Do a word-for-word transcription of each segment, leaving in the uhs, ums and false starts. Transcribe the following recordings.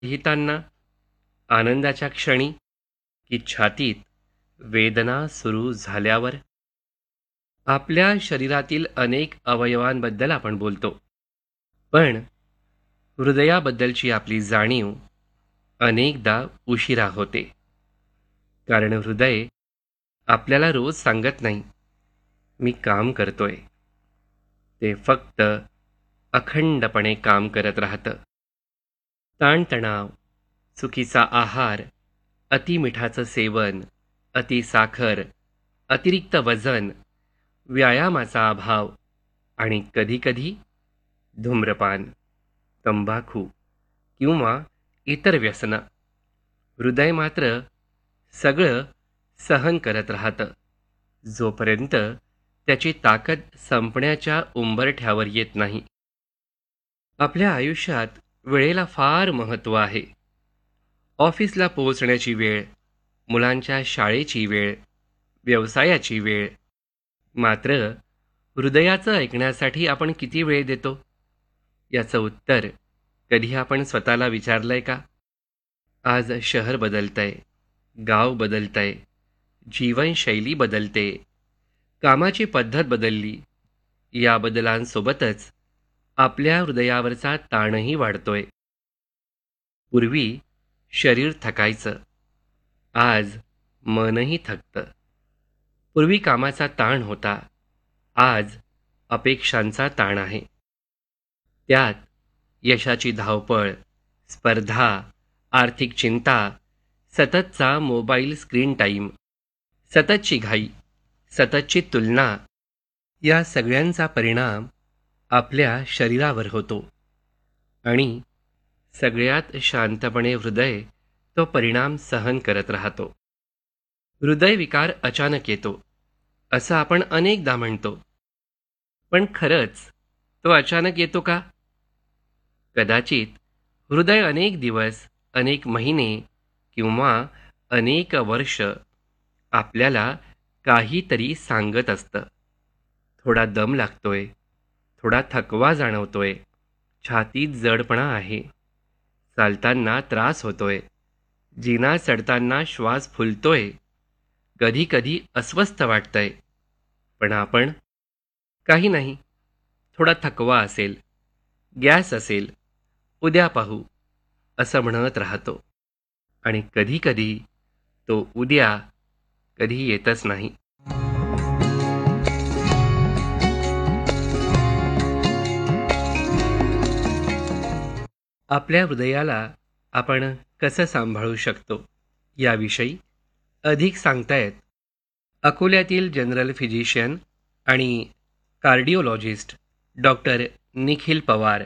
लिहिताना, आनंदाच्या क्षणी, की छातीत वेदना सुरू झाल्यावर? आपल्या शरीरातील अनेक अवयवांबद्दल आपण बोलतो, पण हृदयाबद्दलची आपली जाणीव अनेकदा उशिरा होते. कारण हृदय आपल्याला रोज सांगत नाही, मी काम करतोय. ते फक्त अखंडपणे काम करत राहतं. ताणतणाव, चुकीचा आहार, अतिमिठाचं सेवन, अतिसाखर, अतिरिक्त वजन, व्यायामाचा अभाव आणि कधीकधी धूम्रपान, तंबाखू किंवा इतर व्यसनं. हृदय मात्र सगळं सहन करत राहतं, जोपर्यंत त्याची ताकद संपण्याच्या उंबरठ्यावर येत नाही. आपल्या आयुष्यात वेळेला फार महत्त्व आहे. ऑफिसला पोहोचण्याची वेळ, मुलांच्या शाळेची वेळ, व्यवसायाची वेळ. मात्र हृदयाचं ऐकण्यासाठी आपण किती वेळ देतो, याचं उत्तर कधी आपण स्वतःला विचारलंय का? आज शहर बदलतंय, गाव बदलतंय, जीवनशैली बदलते, कामाची पद्धत बदलली. या बदलांसोबतच आपल्या हृदयावरचा ताणही वाढतोय. पूर्वी शरीर थकायचं, आज मनही थकतं. पूर्वी कामाचा ताण होता, आज अपेक्षांचा ताण आहे. त्यात यशाची धावपळ, स्पर्धा, आर्थिक चिंता, सततचा मोबाईल स्क्रीन टाईम, सततची घाई, सततची तुलना, या सगळ्यांचा परिणाम आपल्या शरीरावर होतो. आणि सगळ्यात शांतपणे हृदय तो परिणाम सहन करत राहतो. हृदयविकार अचानक येतो, असं आपण अनेकदा म्हणतो. पण खरंच तो अचानक येतो का? कदाचित हृदय अनेक दिवस, अनेक महिने किंवा अनेक वर्ष आपल्याला काहीतरी सांगत असतं. थोडा दम लागतोय, थोडा थकवा जाणवतोय, छातीत जडपणा आहे, चालताना त्रास होतोय, जिना चढताना श्वास फुलतोय, कधी कधी अस्वस्थ वाटतंय. पण आपण काही नाही, थोडा थकवा असेल, गॅस असेल, उद्या पाहू, असं म्हणत राहतो. आणि कधी कधी तो उद्या कधी येतच नाही. आपल्या हृदयाला आपण कसं सांभाळू शकतो, याविषयी अधिक सांगतायत अकोल्यातील जनरल फिजिशियन आणि कार्डिओलॉजिस्ट डॉक्टर निखिल पवार.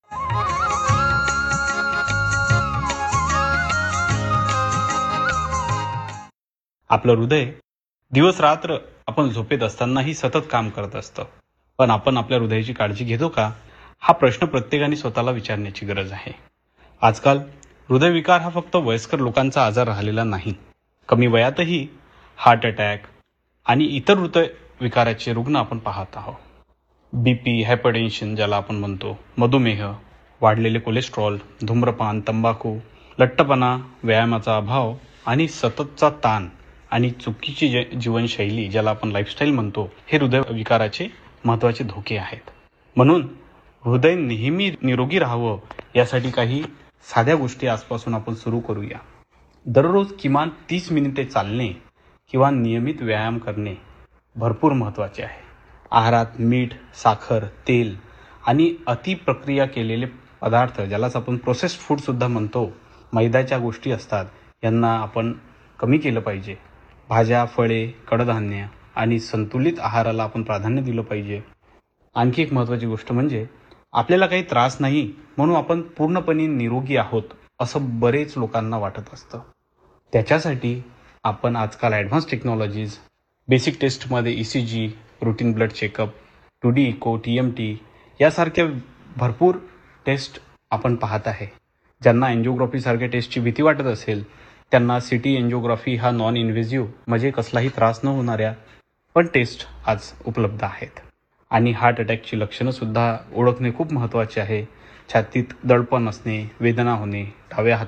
आपलं हृदय दिवस रात्र आपण झोपेत असतानाही सतत काम करत असतं. पण आपण आपल्या हृदयाची काळजी घेतो का, हा प्रश्न प्रत्येकाने स्वतःला विचारण्याची गरज आहे. आजकाल हृदयविकार हा फक्त वयस्कर लोकांचा आजार राहिलेला नाही. कमी वयातही हार्ट अटॅक आणि इतर हृदय विकाराचे रुग्ण आपण पाहत आहोत. बीपी, हायपरटेन्शन ज्याला आपण म्हणतो, मधुमेह, वाढलेले कोलेस्ट्रॉल, धूम्रपान, तंबाखू, लठ्ठपणा, व्यायामाचा अभाव आणि सततचा ताण आणि चुकीची जीवनशैली ज्याला आपण लाईफस्टाईल म्हणतो, हे हृदयविकाराचे महत्त्वाचे धोके आहेत. म्हणून हृदय नेहमी निरोगी राहावं यासाठी काही साध्या गोष्टी आजपासून आपण सुरू करूया. दररोज किमान तीस मिनिटे चालणे किंवा नियमित व्यायाम करणे भरपूर महत्त्वाचे आहे. आहारात मीठ, साखर, तेल आणि अतिप्रक्रिया केलेले पदार्थ, ज्यालाच आपण प्रोसेस्ड फूड सुद्धा म्हणतो, मैद्याच्या गोष्टी असतात, यांना आपण कमी केलं पाहिजे. भाज्या, फळे, कडधान्य आणि संतुलित आहाराला आपण प्राधान्य दिलं पाहिजे. आणखी एक महत्त्वाची गोष्ट म्हणजे आपल्याला काही त्रास नाही म्हणून आपण पूर्णपणे निरोगी आहोत असं बरेच लोकांना वाटत असतं. त्याच्यासाठी आपण आजकाल ॲडव्हान्स टेक्नॉलॉजीज, बेसिक टेस्टमध्ये E C G, routine blood checkup, to D echo, T M T यासारख्या भरपूर टेस्ट आपण पाहत आहे. ज्यांना एन्जिओग्राफीसारख्या टेस्टची भीती वाटत असेल त्यांना सिटी एन्जिओग्राफी हा नॉन इन्व्हेजिव्ह म्हणजे कसलाही त्रास न होणाऱ्या पण टेस्ट आज उपलब्ध आहेत. आणि हार्ट अटॅकची लक्षणं सुद्धा ओळखणे खूप महत्त्वाचे आहे. छातीत दडपण असणे, वेदना होणे, डाव्या